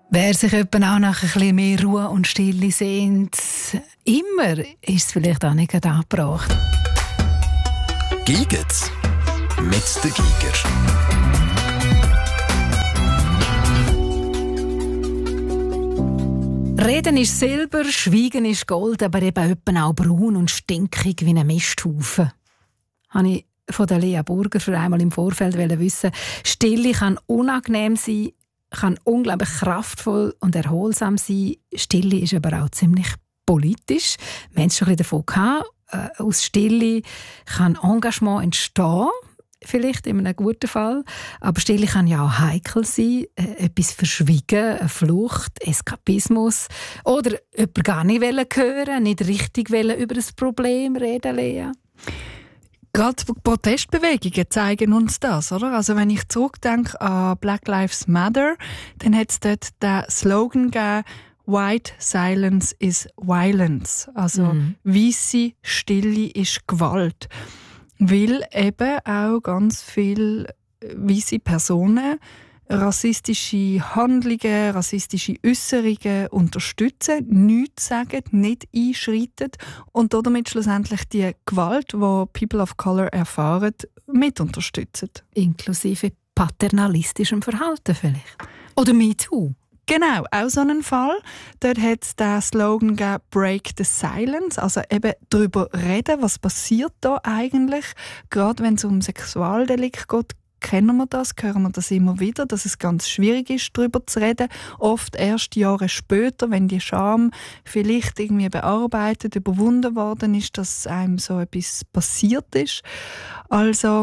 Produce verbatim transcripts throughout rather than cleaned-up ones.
Wer sich etwa auch nach ein bisschen mehr Ruhe und Stille sehnt, immer ist es vielleicht auch nicht angebracht. Giget's mit der Giger. Reden ist Silber, Schweigen ist Gold, aber eben etwa auch braun und stinkig wie ein Misthaufen. Habe ich von der Lea Burger für einmal im Vorfeld wissen. Stille kann unangenehm sein, kann unglaublich kraftvoll und erholsam sein. Stille ist aber auch ziemlich politisch. Wir haben es schon ein bisschen davon gehabt. Äh, aus Stille kann Engagement entstehen, vielleicht in einem guten Fall. Aber Stille kann ja auch heikel sein, äh, etwas verschwiegen, eine Flucht, Eskapismus. Oder jemanden gar nicht hören, nicht richtig über das Problem reden, Lea. Gerade Protestbewegungen zeigen uns das, oder? Also wenn ich zurückdenke an Black Lives Matter, dann hat es dort den Slogan gegeben, White Silence is Violence. Also mhm. weisse Stille ist Gewalt. Weil eben auch ganz viele weisse Personen rassistische Handlungen, rassistische Äußerungen unterstützen, nichts sagen, nicht einschreiten und damit schlussendlich die Gewalt, die People of Color erfahren, mit unterstützen. Inklusive paternalistischem Verhalten vielleicht. Oder MeToo. Genau, auch so ein Fall. Dort hat es den Slogan gegeben, «Break the Silence», also eben darüber reden, was passiert da eigentlich, gerade wenn es um Sexualdelikt geht. Kennen wir das, hören wir das immer wieder, dass es ganz schwierig ist, darüber zu reden. Oft erst Jahre später, wenn die Scham vielleicht irgendwie bearbeitet, überwunden worden ist, dass einem so etwas passiert ist. Also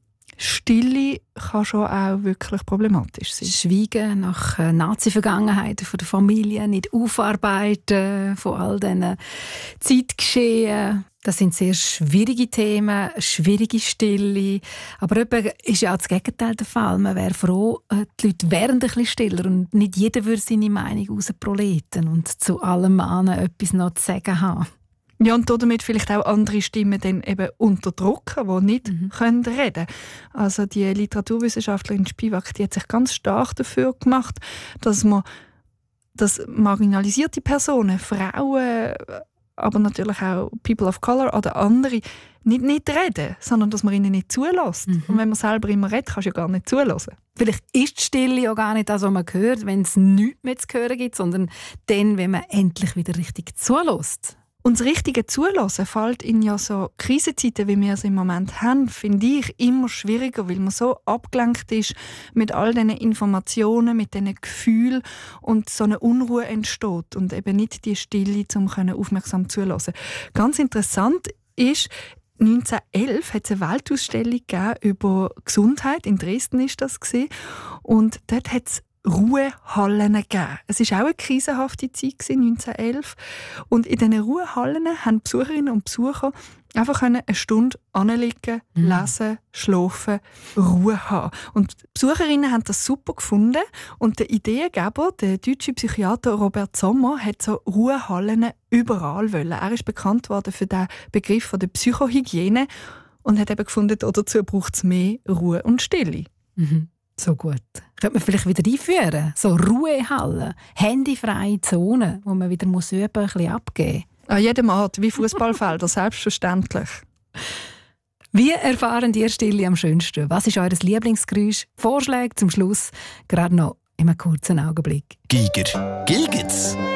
Stille kann schon auch wirklich problematisch sein. Schweigen nach Nazi-Vergangenheiten von der Familie, nicht aufarbeiten von all diesen Zeitgeschehen. Das sind sehr schwierige Themen, schwierige Stille. Aber eben ist ja auch das Gegenteil der Fall. Man wäre froh, die Leute wären ein bisschen stiller und nicht jeder würde seine Meinung rausproleten und zu allem anderen etwas noch zu sagen haben. Ja, und damit vielleicht auch andere Stimmen dann eben unterdrücken, die nicht mhm. können reden. Also die Literaturwissenschaftlerin Spivak, die hat sich ganz stark dafür gemacht, dass man dass marginalisierte Personen, Frauen, aber natürlich auch People of Color oder andere, nicht, nicht reden, sondern dass man ihnen nicht zulässt. Mhm. Und wenn man selber immer redet, kannst du ja gar nicht zulassen. Vielleicht ist die Stille ja gar nicht das, was man hört, wenn es nichts mehr zu hören gibt, sondern dann, wenn man endlich wieder richtig zulässt. Und das richtige Zulassen fällt in ja so Krisenzeiten, wie wir es im Moment haben, finde ich immer schwieriger, weil man so abgelenkt ist mit all diesen Informationen, mit diesen Gefühlen und so eine Unruhe entsteht und eben nicht die Stille, um aufmerksam zulassen. Ganz interessant ist, neunzehnhundertelf hat es eine Weltausstellung gegeben über Gesundheit, in Dresden ist das gewesen. Und dort hat es Ruhehallen gegeben. Es war auch eine krisenhafte Zeit, neunzehnhundertelf. Und in diesen Ruhehallen haben Besucherinnen und Besucher einfach eine Stunde anliegen, mhm. lesen, schlafen, Ruhe haben. Und die Besucherinnen haben das super gefunden. Und der Ideengeber, der deutsche Psychiater Robert Sommer, hat so Ruhehallen überall wollen. Er ist bekannt worden für den Begriff der Psychohygiene und hat eben gefunden, dazu braucht es mehr Ruhe und Stille. Mhm. So gut. Könnte man vielleicht wieder einführen? So Ruhehallen, handyfreie Zonen, wo man wieder muss üben, ein bisschen abgeben. An jedem Art, wie Fußballfelder, selbstverständlich. Wie erfahren die Stille am schönsten? Was ist euer Lieblingsgeräusch? Vorschläge zum Schluss, gerade noch in einem kurzen Augenblick. Giger. Giget's?